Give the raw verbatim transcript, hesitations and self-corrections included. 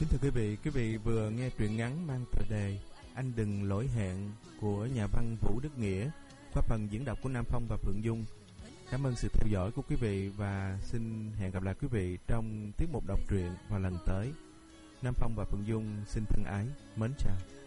Kính thưa quý vị, quý vị vừa nghe truyện ngắn mang tựa đề Anh Đừng Lỗi Hẹn của nhà văn Vũ Đức Nghĩa qua phần diễn đọc của Nam Phong và Phượng Dung. Cảm ơn sự theo dõi của quý vị và xin hẹn gặp lại quý vị trong tiết mục đọc truyện vào lần tới. Nam Phong và Phượng Dung xin thân ái, mến chào.